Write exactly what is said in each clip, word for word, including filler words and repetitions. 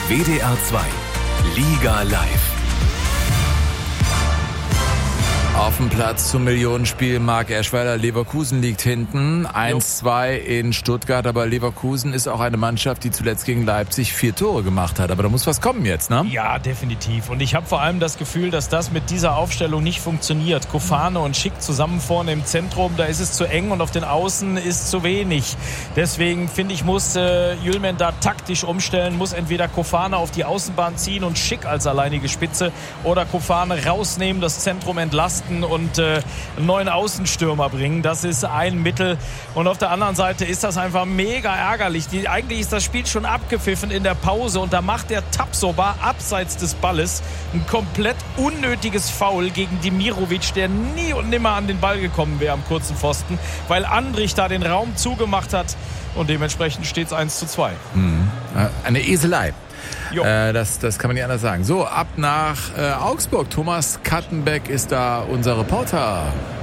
W D R zwei Liga live. Auf dem Platz zum Millionenspiel Marc Eschweiler. Leverkusen liegt hinten. eins zwei in Stuttgart. Aber Leverkusen ist auch eine Mannschaft, die zuletzt gegen Leipzig vier Tore gemacht hat. Aber da muss was kommen jetzt, ne? Ja, definitiv. Und ich habe vor allem das Gefühl, dass das mit dieser Aufstellung nicht funktioniert. Kofane und Schick zusammen vorne im Zentrum. Da ist es zu eng und auf den Außen ist zu wenig. Deswegen finde ich, muss äh, Yilmaz da taktisch umstellen. Muss entweder Kofane auf die Außenbahn ziehen und Schick als alleinige Spitze oder Kofane rausnehmen, das Zentrum entlasten und äh, einen neuen Außenstürmer bringen. Das ist ein Mittel. Und auf der anderen Seite ist das einfach mega ärgerlich. Die, eigentlich ist das Spiel schon abgepfiffen in der Pause und da macht der Tapsoba abseits des Balles ein komplett unnötiges Foul gegen Dimirovic, der nie und nimmer an den Ball gekommen wäre am kurzen Pfosten, weil Andrich da den Raum zugemacht hat und dementsprechend steht es eins zu zwei. Mhm. Eine Eselei. Äh, das, das kann man nicht anders sagen. So, ab nach äh, Augsburg. Thomas Kattenbeck ist da unser Reporter.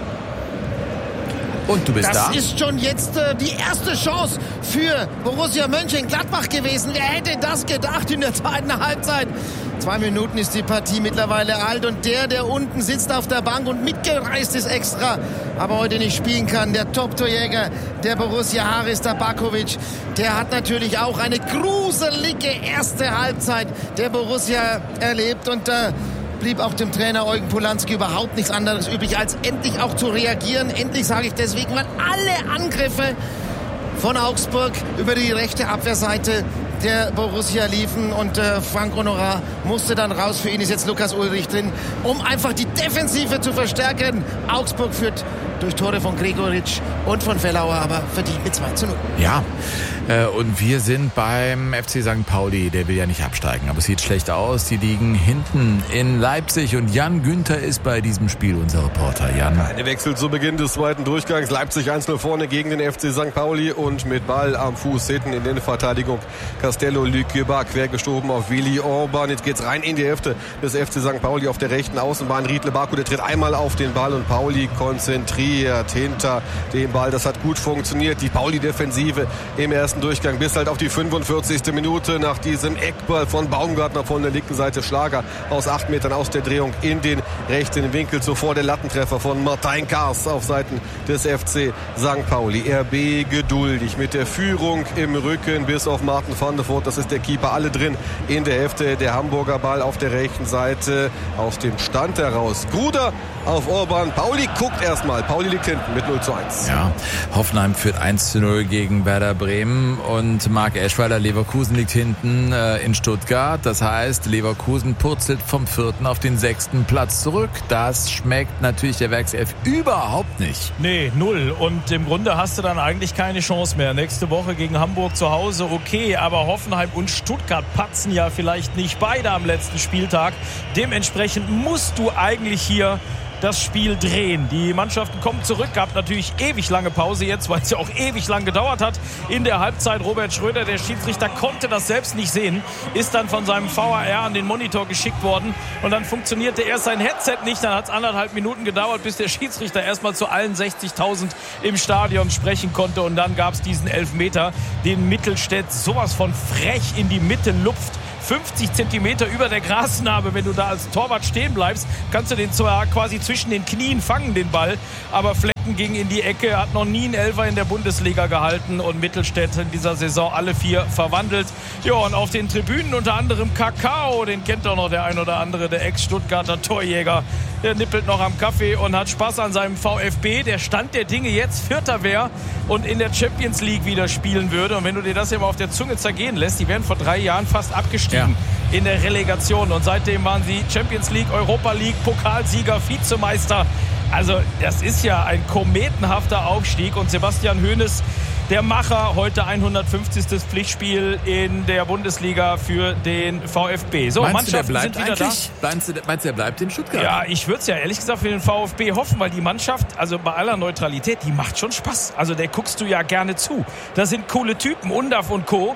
Und du bist das da? Das ist schon jetzt äh, die erste Chance für Borussia Mönchengladbach gewesen. Wer hätte das gedacht in der zweiten Halbzeit? Zwei Minuten ist die Partie mittlerweile alt und der, der unten sitzt auf der Bank und mitgereist ist extra, aber heute nicht spielen kann, der Top-Torjäger der Borussia, Haris Tabakovic, der hat natürlich auch eine gruselige erste Halbzeit der Borussia erlebt und da äh, blieb auch dem Trainer Eugen Polanski überhaupt nichts anderes übrig, als endlich auch zu reagieren. Endlich sage ich deswegen, weil alle Angriffe von Augsburg über die rechte Abwehrseite der Borussia liefen und äh, Frank Honorat musste dann raus. Für ihn ist jetzt Lukas Ullrich drin, um einfach die Defensive zu verstärken. Augsburg führt durch Tore von Gregoritsch und von Fellauer, aber verdient mit zwei zu null. Ja, äh, und wir sind beim F C Sankt Pauli. Der will ja nicht absteigen, aber es sieht schlecht aus. Die liegen hinten in Leipzig und Jan Günther ist bei diesem Spiel unser Reporter. Jan. Eine Wechsel zu Beginn des zweiten Durchgangs. Leipzig eins null vorne gegen den F C Sankt Pauli und mit Ball am Fuß hinten in der Verteidigung Castello Lükeba quergeschoben auf Willi Orban. Jetzt geht's rein in die Hälfte des F C Sankt Pauli auf der rechten Außenbahn. Riedle Baku, der tritt einmal auf den Ball und Pauli konzentriert hinter dem Ball. Das hat gut funktioniert. Die Pauli-Defensive im ersten Durchgang bis halt auf die fünfundvierzigste Minute nach diesem Eckball von Baumgartner von der linken Seite. Schlager aus acht Metern aus der Drehung in den rechten Winkel. Zuvor der Lattentreffer von Martin Kars auf Seiten des F C Sankt Pauli. R B geduldig mit der Führung im Rücken bis auf Martin van der Voort. Das ist der Keeper. Alle drin in der Hälfte. Der Hamburger Ball auf der rechten Seite. Aus dem Stand heraus. Gruder auf Orban. Pauli guckt erstmal. Pauli liegt hinten mit null zu eins. Ja, Hoffenheim führt eins zu null gegen Werder Bremen und Marc Eschweiler, Leverkusen liegt hinten äh, in Stuttgart. Das heißt, Leverkusen purzelt vom vierten auf den sechsten Platz zurück. Das schmeckt natürlich der Werkself überhaupt nicht. Nee, null. Und im Grunde hast du dann eigentlich keine Chance mehr. Nächste Woche gegen Hamburg zu Hause, okay, aber Hoffenheim und Stuttgart patzen ja vielleicht nicht beide am letzten Spieltag. Dementsprechend musst du eigentlich hier das Spiel drehen. Die Mannschaften kommen zurück, gab natürlich ewig lange Pause jetzt, weil es ja auch ewig lang gedauert hat. In der Halbzeit Robert Schröder, der Schiedsrichter, konnte das selbst nicht sehen, ist dann von seinem V A R an den Monitor geschickt worden und dann funktionierte erst sein Headset nicht, dann hat es anderthalb Minuten gedauert, bis der Schiedsrichter erstmal zu allen sechzigtausend im Stadion sprechen konnte und dann gab es diesen Elfmeter, den Mittelstädt sowas von frech in die Mitte lupft. fünfzig Zentimeter über der Grasnarbe, wenn du da als Torwart stehen bleibst, kannst du den zwar quasi zwischen den Knien fangen, den Ball, aber Flecken ging in die Ecke, hat noch nie einen Elfer in der Bundesliga gehalten und Mittelstädt in dieser Saison alle vier verwandelt. Ja, und auf den Tribünen unter anderem Kakao, den kennt doch noch der ein oder andere, der Ex-Stuttgarter Torjäger, der nippelt noch am Kaffee und hat Spaß an seinem VfB. Der Stand der Dinge jetzt Vierter wäre und in der Champions League wieder spielen würde. Und wenn du dir das ja mal auf der Zunge zergehen lässt, die wären vor drei Jahren fast abgestiegen. Ja. In der Relegation und seitdem waren sie Champions League, Europa League, Pokalsieger, Vizemeister. Also das ist ja ein kometenhafter Aufstieg und Sebastian Hoeneß, der Macher, heute hundertfünfzigste Pflichtspiel in der Bundesliga für den VfB. So, meinst du, der bleibt sind wieder eigentlich? Da? Meinst du, meinst du, der bleibt in Stuttgart? Ja, ich würde es ja ehrlich gesagt für den VfB hoffen, weil die Mannschaft, also bei aller Neutralität, die macht schon Spaß. Also der guckst du ja gerne zu. Das sind coole Typen, Undaf und Co. Ja.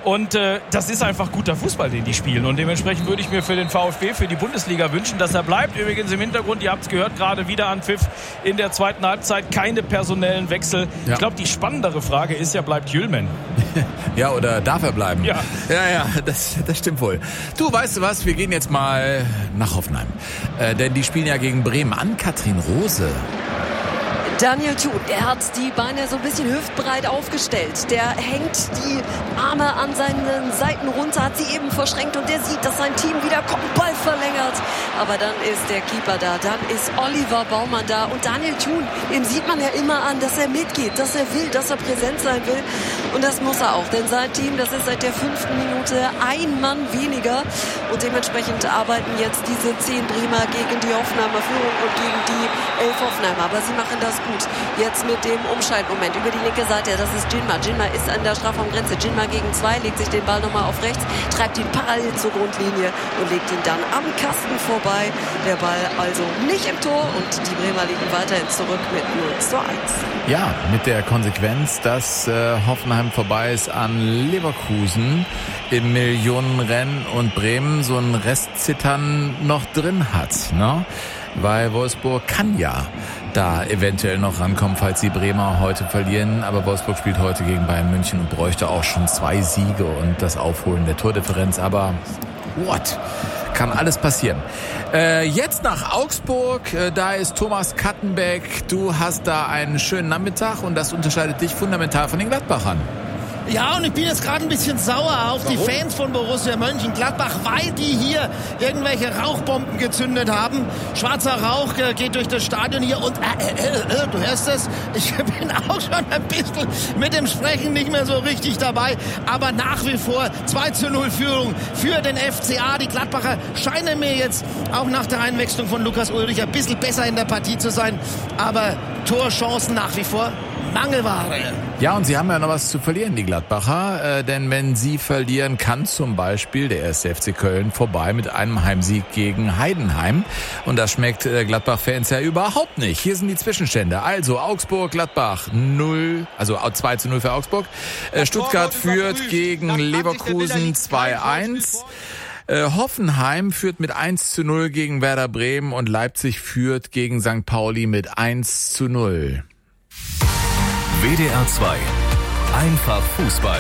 Und äh, das ist einfach guter Fußball, den die spielen. Und dementsprechend würde ich mir für den VfB, für die Bundesliga wünschen, dass er bleibt. Übrigens im Hintergrund, ihr habt es gehört, gerade wieder an Pfiff in der zweiten Halbzeit. Keine personellen Wechsel. Ja. Ich glaube, die spannendere Frage ist ja, bleibt Jülmen? Ja, oder darf er bleiben? Ja, ja, ja das, das stimmt wohl. Du, weißt du was, wir gehen jetzt mal nach Hoffenheim. Äh, denn die spielen ja gegen Bremen. An Katrin Rose. Daniel Thun, der hat die Beine so ein bisschen hüftbreit aufgestellt. Der hängt die Arme an seinen Seiten runter, hat sie eben verschränkt und der sieht, dass sein Team wieder kommt, Ball verlängert. Aber dann ist der Keeper da, dann ist Oliver Baumann da und Daniel Thun, dem sieht man ja immer an, dass er mitgeht, dass er will, dass er präsent sein will. Und das muss er auch, denn sein Team, das ist seit der fünften Minute ein Mann weniger. Und dementsprechend arbeiten jetzt diese zehn Bremer gegen die Hoffenheimer Führung und gegen die elf Hoffenheimer. Aber sie machen das gut. Jetzt mit dem Umschaltmoment über die linke Seite, das ist Jinma. Jinma ist an der Strafraumgrenze. Jinma gegen zwei, legt sich den Ball nochmal auf rechts, treibt ihn parallel zur Grundlinie und legt ihn dann am Kasten vorbei. Der Ball also nicht im Tor und die Bremer liegen weiterhin zurück mit null zu eins. Ja, mit der Konsequenz, dass äh, Hoffenheim vorbei ist an Leverkusen im Millionenrennen und Bremen so ein Restzittern noch drin hat, ne? Weil Wolfsburg kann ja da eventuell noch rankommen, falls die Bremer heute verlieren. Aber Wolfsburg spielt heute gegen Bayern München und bräuchte auch schon zwei Siege und das Aufholen der Tordifferenz. Aber what? Kann alles passieren. Äh, jetzt nach Augsburg, äh, da ist Thomas Kattenbeck. Du hast da einen schönen Nachmittag und das unterscheidet dich fundamental von den Gladbachern. Ja, und ich bin jetzt gerade ein bisschen sauer auf Warum? die Fans von Borussia Mönchengladbach, weil die hier irgendwelche Rauchbomben gezündet haben. Schwarzer Rauch äh, geht durch das Stadion hier und äh, äh, äh, du hörst es, ich bin auch schon ein bisschen mit dem Sprechen nicht mehr so richtig dabei. Aber nach wie vor zwei zu null Führung für den F C A. Die Gladbacher scheinen mir jetzt auch nach der Einwechslung von Lukas Ulrich ein bisschen besser in der Partie zu sein. Aber Torchancen nach wie vor Mangelware. Ja, und sie haben ja noch was zu verlieren, die Gladbacher. Äh, denn wenn sie verlieren, kann zum Beispiel der erste F C Köln vorbei mit einem Heimsieg gegen Heidenheim. Und das schmeckt äh, Gladbach-Fans ja überhaupt nicht. Hier sind die Zwischenstände. Also Augsburg, Gladbach null, also zwei zu null für Augsburg. Äh, Stuttgart führt gegen Leverkusen zwei eins. Äh, Hoffenheim führt mit eins zu null gegen Werder Bremen und Leipzig führt gegen Sankt Pauli mit eins zu null. W D R zwei. Einfach Fußball.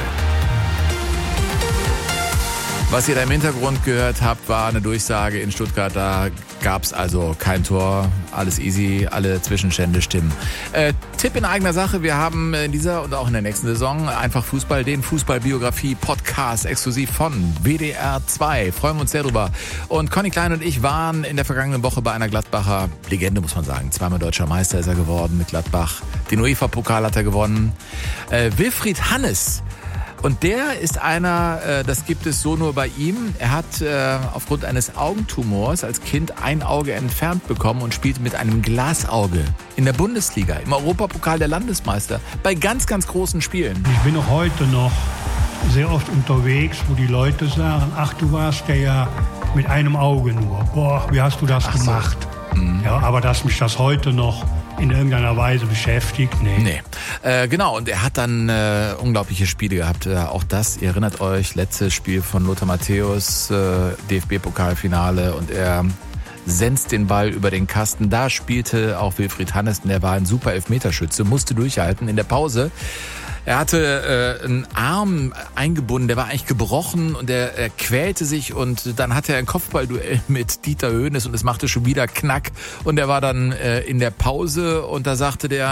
Was ihr da im Hintergrund gehört habt, war eine Durchsage in Stuttgart. Da gab's also kein Tor, alles easy, alle Zwischenstände stimmen. Äh, Tipp in eigener Sache, wir haben in dieser und auch in der nächsten Saison Einfach Fußball, den Fußballbiografie-Podcast exklusiv von W D R zwei. Freuen wir uns sehr drüber. Und Conny Klein und ich waren in der vergangenen Woche bei einer Gladbacher Legende, muss man sagen. Zweimal deutscher Meister ist er geworden mit Gladbach. Den UEFA-Pokal hat er gewonnen. Äh, Wilfried Hannes. Und der ist einer, äh, das gibt es so nur bei ihm. Er hat äh, aufgrund eines Augentumors als Kind ein Auge entfernt bekommen und spielt mit einem Glasauge in der Bundesliga, im Europapokal der Landesmeister, bei ganz, ganz großen Spielen. Ich bin auch heute noch sehr oft unterwegs, wo die Leute sagen, ach, du warst ja, ja mit einem Auge nur. Boah, wie hast du das ach gemacht? So. Mhm. Ja, aber dass mich das heute noch in irgendeiner Weise beschäftigt? Nee. Nee. Äh, genau, und er hat dann äh, unglaubliche Spiele gehabt. Äh, auch das, ihr erinnert euch, letztes Spiel von Lothar Matthäus, äh, D F B-Pokalfinale, und er senzt den Ball über den Kasten. Da spielte auch Wilfried Hannes, und der war ein super Elfmeterschütze, musste durchhalten in der Pause. Er hatte äh, einen Arm eingebunden, der war eigentlich gebrochen, und er, er quälte sich, und dann hatte er ein Kopfballduell mit Dieter Hoeneß und es machte schon wieder Knack, und er war dann äh, in der Pause, und da sagte der,